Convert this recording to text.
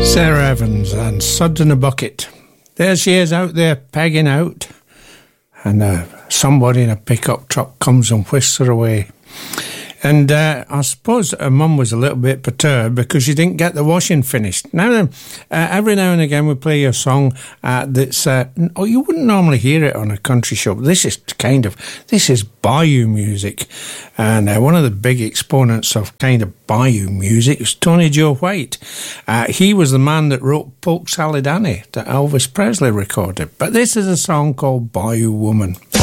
Sarah Evans and Suds in a Bucket. There she is out there pegging out, and somebody in a pickup truck comes and whisks her away. And I suppose her mum was a little bit perturbed because she didn't get the washing finished. Now then, every now and again we play a song that's... you wouldn't normally hear it on a country show, but this is bayou music. And one of the big exponents of kind of bayou music is Tony Joe White. He was the man that wrote Polk Salad Annie that Elvis Presley recorded. But this is a song called Bayou Woman.